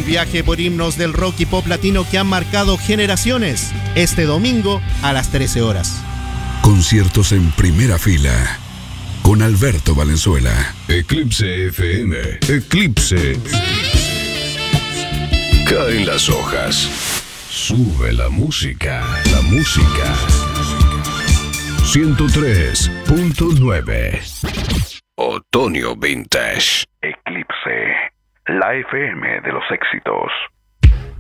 Un viaje por himnos del rock y pop latino que han marcado generaciones. Este domingo a las 13 horas. Conciertos en primera fila con Alberto Valenzuela. Eclipse FM. Eclipse. Caen las hojas. Sube la música. La música. 103.9. Otoño Vintage. Eclipse. La FM de los éxitos.